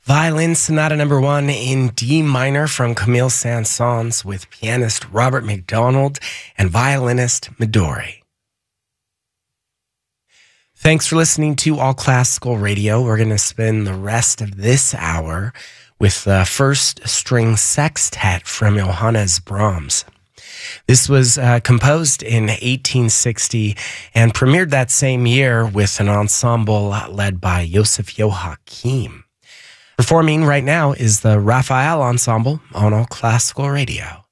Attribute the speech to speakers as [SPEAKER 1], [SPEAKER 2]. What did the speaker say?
[SPEAKER 1] Violin Sonata Number 1 in D minor from Camille Saint-Saëns with pianist Robert McDonald and violinist Midori. Thanks for listening to All Classical Radio. We're going to spend the rest of this hour with the first string sextet from Johannes Brahms. This was composed in 1860 and premiered that same year with an ensemble led by Joseph Joachim. Performing right now is the Raphael Ensemble on All Classical Radio.